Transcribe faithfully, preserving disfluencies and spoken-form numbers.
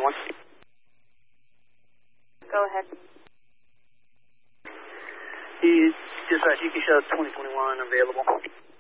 twenty-one. Go ahead. You, dispatch, you can show twenty twenty-one available.